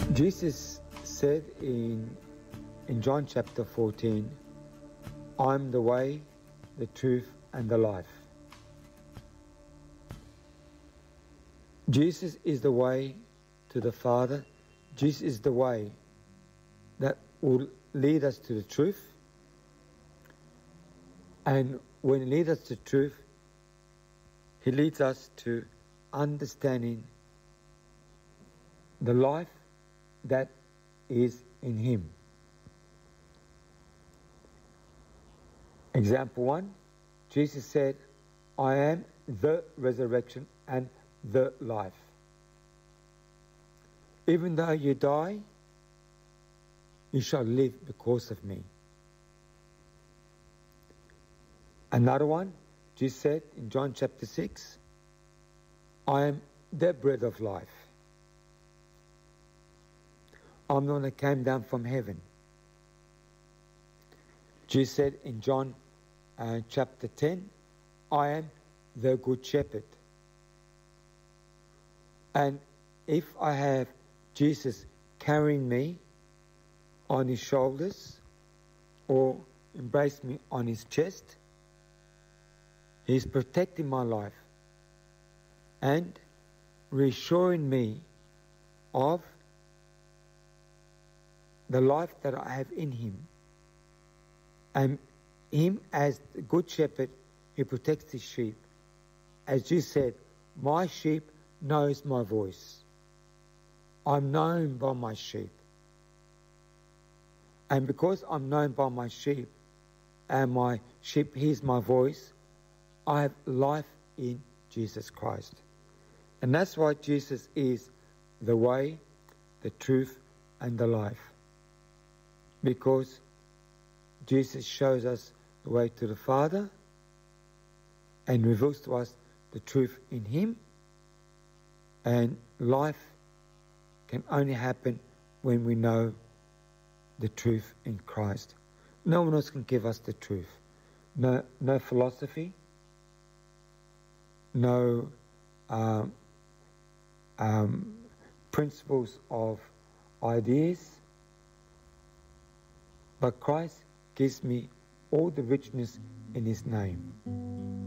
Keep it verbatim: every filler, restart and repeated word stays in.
Jesus said in, in John chapter fourteen, I'm the way, the truth, and the life. Jesus is the way to the Father. Jesus is the way that will lead us to the truth. And when he leads us to truth, he leads us to understanding the life that is in him. Example one, Jesus said, I am the resurrection and the life. Even though you die, you shall live because of me. Another one, Jesus said in John chapter six, I am the bread of life. I'm the one that came down from heaven. Jesus said in John uh, chapter ten, I am the good shepherd. And if I have Jesus carrying me on his shoulders or embrace me on his chest, he's protecting my life and reassuring me of the life that I have in him. And him as the good shepherd, he protects his sheep. As Jesus said, my sheep knows my voice. I'm known by my sheep. And because I'm known by my sheep, and my sheep hears my voice, I have life in Jesus Christ. And that's why Jesus is the way, the truth, and the life. Because Jesus shows us the way to the Father and reveals to us the truth in him. And life can only happen when we know the truth in Christ. No one else can give us the truth. No, no philosophy, no um, um, principles of ideas, but Christ gives me all the richness in his name.